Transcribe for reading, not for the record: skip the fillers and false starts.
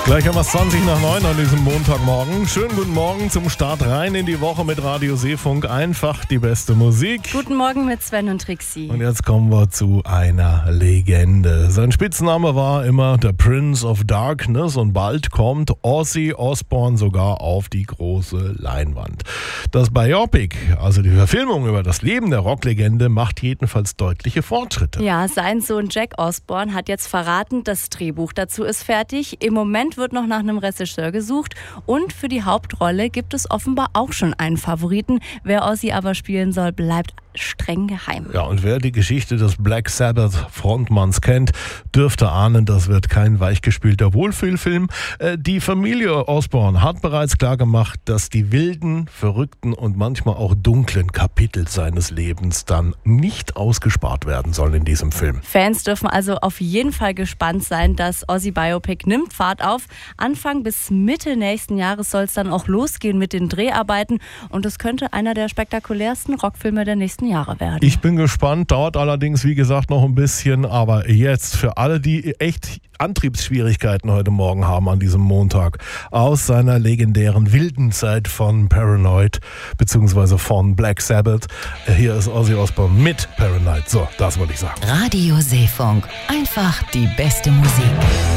Gleich haben wir es 20 nach 9 an diesem Montagmorgen. Schönen guten Morgen zum Start rein in die Woche mit Radio Seefunk. Einfach die beste Musik. Guten Morgen mit Sven und Trixie. Und jetzt kommen wir zu einer Legende. Sein Spitzname war immer der Prince of Darkness und bald kommt Ozzy Osbourne sogar auf die große Leinwand. Das Biopic, also die Verfilmung über das Leben der Rocklegende, macht jedenfalls deutliche Fortschritte. Ja, sein Sohn Jack Osbourne hat jetzt verraten, das Drehbuch dazu ist fertig. Im Moment wird noch nach einem Regisseur gesucht und für die Hauptrolle gibt es offenbar auch schon einen Favoriten. Wer Ozzy aber spielen soll, bleibt streng geheim. Ja, und wer die Geschichte des Black Sabbath Frontmanns kennt, dürfte ahnen, das wird kein weichgespülter Wohlfühlfilm. Die Familie Osbourne hat bereits klargemacht, dass die wilden, verrückten und manchmal auch dunklen Kapitel seines Lebens dann nicht ausgespart werden sollen in diesem Film. Fans dürfen also auf jeden Fall gespannt sein. Das Ozzy Biopic nimmt Fahrt auf. Anfang bis Mitte nächsten Jahres soll es dann auch losgehen mit den Dreharbeiten und es könnte einer der spektakulärsten Rockfilme der nächsten Jahre werden. Ich bin gespannt, dauert allerdings wie gesagt noch ein bisschen, aber jetzt für alle, die echt Antriebsschwierigkeiten heute Morgen haben an diesem Montag, aus seiner legendären wilden Zeit von Paranoid bzw. von Black Sabbath, hier ist Ozzy Osbourne mit Paranoid. So, das wollte ich sagen. Radio Seefunk, einfach die beste Musik.